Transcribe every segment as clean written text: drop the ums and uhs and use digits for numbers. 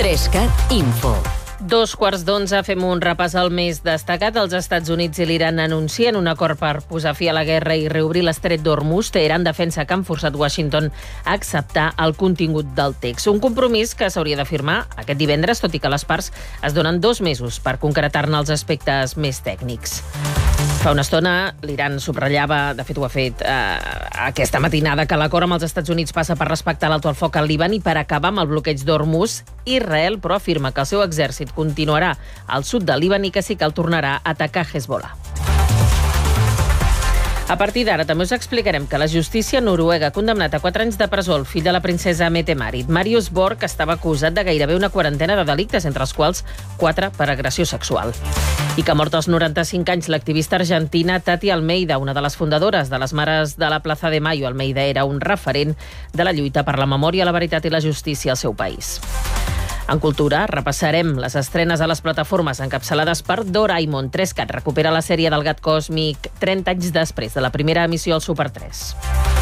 3CAT Info. 2:15 fem un repàs al més destacat. Els Estats Units i l'Iran anuncien un acord per posar fi a la guerra i reobrir l'estret d'Hormuz. Teheran defensa que han forçat Washington a acceptar el contingut del text. Un compromís que s'hauria de firmar aquest divendres, tot i que les parts es donen 2 mesos per concretar-ne els aspectes més tècnics. Fa una estona l'Iran subratllava, de fet ho ha fet aquesta matinada, que l'acord amb els Estats Units passa per respectar l'alto al foc al Líban i per acabar amb el bloqueig d'Hormuz. Israel, però, afirma que el seu exèrcit continuarà al sud del Líban i que sí que el tornarà a atacar Hezbollah. A partir d'ara també us explicarem que la justícia noruega ha condemnat a 4 anys de presó el fill de la princesa Mette-Marit. Marius Borg estava acusat de gairebé una quarantena de delictes, entre els quals 4 per agressió sexual. I que ha mort als 95 anys l'activista argentina Tati Almeida, una de les fundadores de les Mares de la Plaza de Mayo. Almeida era un referent de la lluita per la memòria, la veritat i la justícia al seu país. En cultura, repassarem les estrenes a les plataformes encapçalades per Doraemon. 3CAT recupera la sèrie del gat còsmic 30 anys després de la primera emissió al Super 3.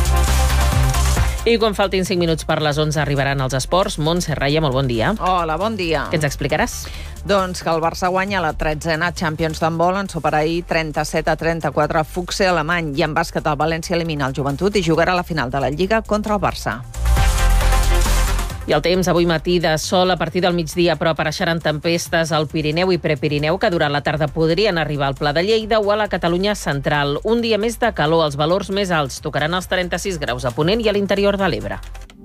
I quan faltin 5 minuts per les 11 arribaran els esports. Montse Raya, molt bon dia. Hola, bon dia. Què ens explicaràs? Doncs que el Barça guanya la 13a Champions d'handbol en superar ahir 37-34 Fuxe alemany, i en bàsquet el València elimina el Joventut i jugarà la final de la Lliga contra el Barça. I el temps avui matí de sol a partir del migdia, però apareixeran tempestes al Pirineu i Prepirineu que durant la tarda podrien arribar al Pla de Lleida o a la Catalunya central. Un dia més de calor, els valors més alts tocaran els 36 graus a Ponent i a l'interior de l'Ebre.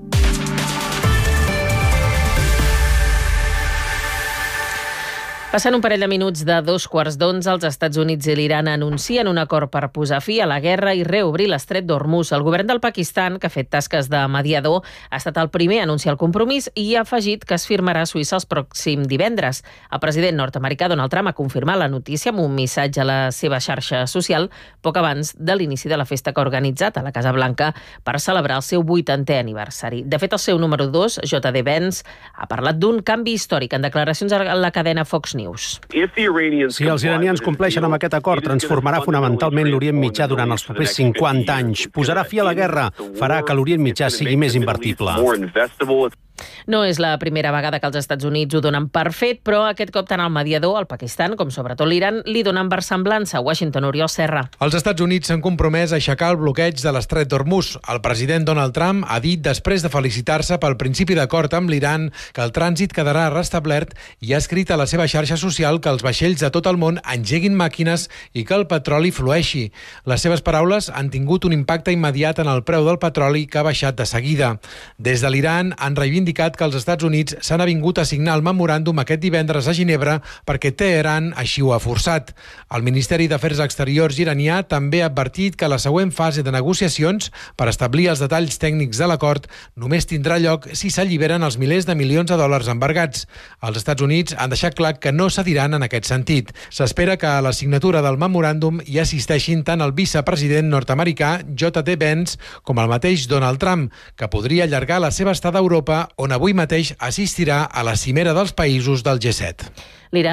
Passant un parell de minuts de 2:15, els Estats Units i l'Iran anuncien un acord per posar fi a la guerra i reobrir l'estret d'Hormuz. El govern del Pakistan, que ha fet tasques de mediador, ha estat el primer a anunciar el compromís i ha afegit que es firmarà a Suïssa el pròxim divendres. El president nord-americà Donald Trump ha confirmat la notícia amb un missatge a la seva xarxa social poc abans de l'inici de la festa que ha organitzat a la Casa Blanca per celebrar el seu 80è aniversari. De fet, el seu número 2, J.D. Vance, ha parlat d'un canvi històric en declaracions a la cadena Fox News. Si els iranians compleixen amb aquest acord, transformarà fonamentalment l'Orient Mitjà durant els propers 50 anys. Posarà fi a la guerra, farà que l'Orient Mitjà sigui més invertible. No és la primera vegada que els Estats Units ho donen per fet, però aquest cop tant el mediador, el Pakistan, com sobretot l'Iran, li donen versemblança. Washington, Oriol Serra. Els Estats Units s'han compromès a aixecar el bloqueig de l'estret d'Hormuz. El president Donald Trump ha dit, després de felicitar-se pel principi d'acord amb l'Iran, que el trànsit quedarà restablert i ha escrit a la seva xarxa social que els vaixells de tot el món engeguin màquines i que el petroli flueixi. Les seves paraules han tingut un impacte immediat en el preu del petroli, que ha baixat de seguida. Des de l'Iran han reivindicat que els Estats Units s'han avingut a signar el memoràndum aquest divendres a Ginebra perquè Teheran així ho ha forçat. El Ministeri d'Afers Exteriors iranià també ha advertit que la següent fase de negociacions per establir els detalls tècnics de l'acord només tindrà lloc si s'alliberen els milers de milions de dòlars embargats. Els Estats Units han deixat clar que no cediran en aquest sentit. S'espera que a la signatura del memoràndum hi assisteixin tant el vicepresident nord-americà J.D. Vance com el mateix Donald Trump, que podria allargar la seva estada a Europa, on avui mateix assistirà a la cimera dels països del G7.